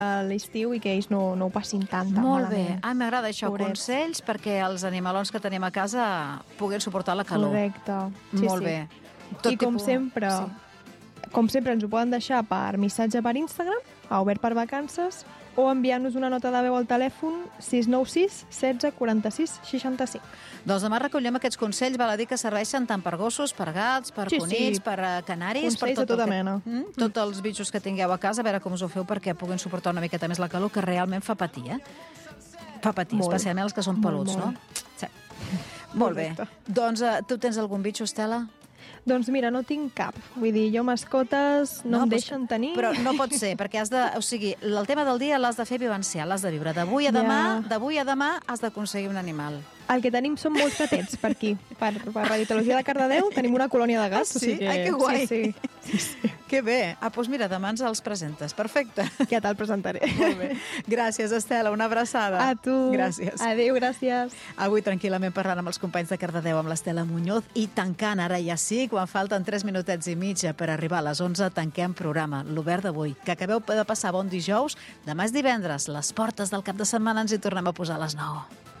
a l'estiu i que ells no ho passin tan Molt malament. bé. M'agrada això, Pobrets. consells perquè els animalons que tenim a casa puguin suportar la calor. Correcte. Sí, Molt sí. bé. I com sempre, ens ho poden deixar per missatge per Instagram, a Obert per Vacances, o enviant-nos una nota de veu al telèfon 696 16 46 65. Doncs demà recollem aquests consells, val a dir que serveixen tant per gossos, per gats, per conills, per canaris, per Consells de tota mena. Tots els bitxos que tingueu a casa, a veure com us ho feu perquè puguin suportar una miqueta més la calor, que realment fa patir, Fa patir, Molt. Especialment els que són peluts, Molt. no? Sí. Molt bé. Doncs tu tens algun bitxo, Estela? Doncs mira, no tinc cap. Vull dir, jo mascotes no em deixen tenir. Però no pot ser, perquè has de... O sigui, el tema del dia l'has de fer vivenciar, l'has de viure. D'avui a demà has d'aconseguir un animal. El que tenim són molts gatets per aquí. Per Radiotologia de Cardedeu tenim una colònia de gats. Ah, sí? O sigui que... Ai, que guai. Sí. Que bé. Doncs mira, demà ens els presentes. Perfecte. Ja te'l presentaré. Molt bé. Gràcies, Estela. Una abraçada. A tu. Gràcies. Adéu, gràcies. Avui tranquil·lament parlant amb els companys de Cardedeu, amb l'Estela Muñoz, i tancant ara ja sí, quan falten 3 minutets i mig per arribar a les 11, tanquem programa, l'Obert d'avui. Que acabeu de passar bon dijous. Demà és divendres, les portes del cap de setmana ens hi tornem a posar a les 9.